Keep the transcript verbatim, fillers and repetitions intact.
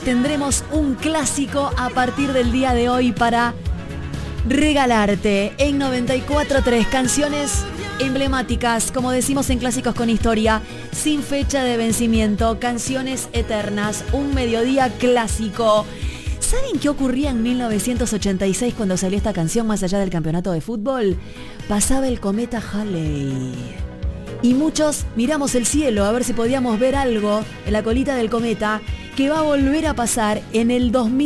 Tendremos un clásico a partir del día de hoy para regalarte en noventa y cuatro punto tres. Canciones emblemáticas, como decimos en Clásicos con Historia, sin fecha de vencimiento, canciones eternas, un mediodía clásico. ¿Saben qué ocurría en mil novecientos ochenta y seis cuando salió esta canción más allá del campeonato de fútbol? Pasaba el cometa Halley. Y muchos miramos el cielo a ver si podíamos ver algo en la colita del cometa que va a volver a pasar en el dos mil.